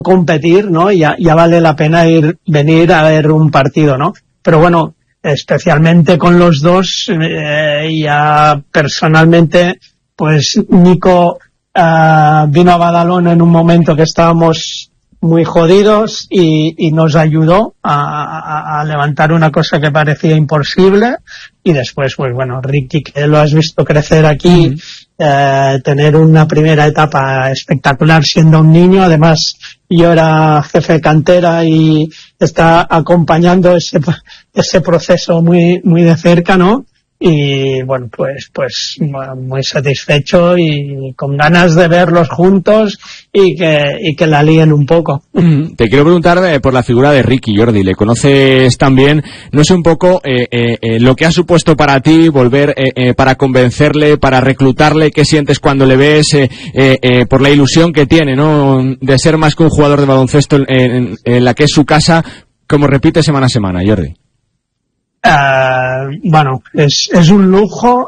competir, ¿no? Ya vale la pena venir a ver un partido, ¿no? Pero bueno, especialmente con los dos, ya personalmente, pues Nico vino a Badalona en un momento que estábamos muy jodidos y nos ayudó a levantar una cosa que parecía imposible, y después, pues bueno, Ricky, que lo has visto crecer aquí, tener una primera etapa espectacular siendo un niño. Además, yo era jefe de cantera y está acompañando ese proceso muy de cerca, ¿no? Y bueno, pues muy satisfecho y con ganas de verlos juntos y que la líen un poco. Te quiero preguntar por la figura de Ricky, Jordi. Le conoces también, no sé un poco lo que ha supuesto para ti volver para convencerle, para reclutarle. ¿Qué sientes cuando le ves por la ilusión que tiene, ¿no?, de ser más que un jugador de baloncesto en la que es su casa, como repite semana a semana, Jordi? Bueno, es un lujo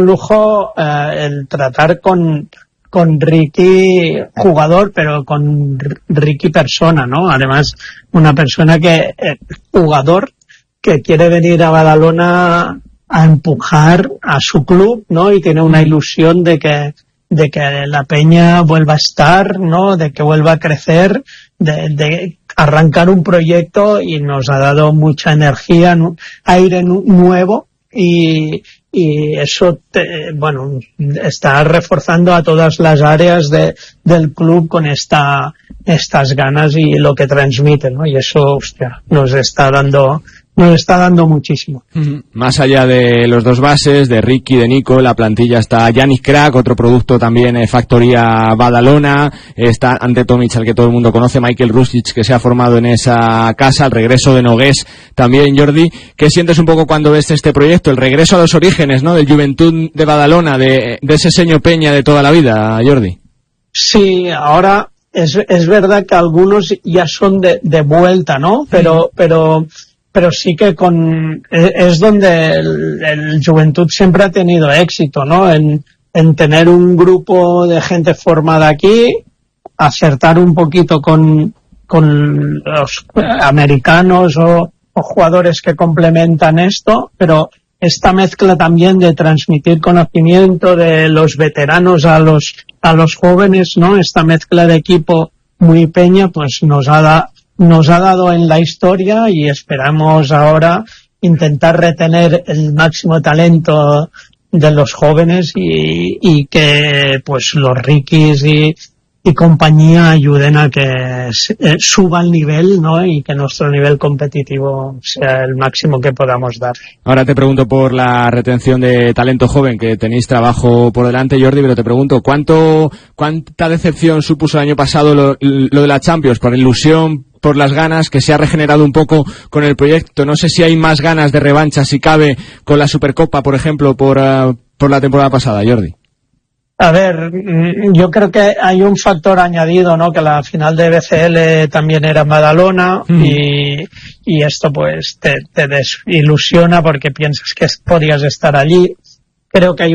el tratar con Ricky jugador, pero con Ricky persona, ¿no? Además, una persona jugador que quiere venir a Badalona a empujar a su club, ¿no? Y tiene una ilusión de que la peña vuelva a estar, ¿no? De que vuelva a crecer, de arrancar un proyecto, y nos ha dado mucha energía, aire nuevo, y eso está reforzando a todas las áreas del club con estas ganas y lo que transmite, ¿no? Y eso, hostia, nos está dando muchísimo. Más allá de los dos bases, de Ricky, de Nico, la plantilla está Yanis Crack, otro producto también, Factoría Badalona, está Ante Tomic, al que todo el mundo conoce, Michael Rustic, que se ha formado en esa casa, el regreso de Nogués también, Jordi. ¿Qué sientes un poco cuando ves este proyecto? El regreso a los orígenes, ¿no?, del Juventud de Badalona, de ese Seño Peña de toda la vida, Jordi. Sí, ahora es verdad que algunos ya son de vuelta, ¿no? Pero sí que es donde el Juventud siempre ha tenido éxito, ¿no? En tener un grupo de gente formada aquí, acertar un poquito con los americanos o jugadores que complementan esto, pero esta mezcla también de transmitir conocimiento de los veteranos a los jóvenes, ¿no? Esta mezcla de equipo muy peña, pues nos ha dado en la historia, y esperamos ahora intentar retener el máximo talento de los jóvenes y que pues los Rickys y compañía ayuden a que suba el nivel, ¿no? Y que nuestro nivel competitivo sea el máximo que podamos dar. Ahora te pregunto por la retención de talento joven, que tenéis trabajo por delante, Jordi, pero te pregunto, ¿cuánta decepción supuso el año pasado lo de la Champions? Por ilusión, por las ganas, que se ha regenerado un poco con el proyecto. No sé si hay más ganas de revancha, si cabe, con la Supercopa, por ejemplo, por la temporada pasada, Jordi. A ver, yo creo que hay un factor añadido, ¿no? Que la final de BCL también era en Badalona, y esto pues te desilusiona porque piensas que podías estar allí. Creo que hay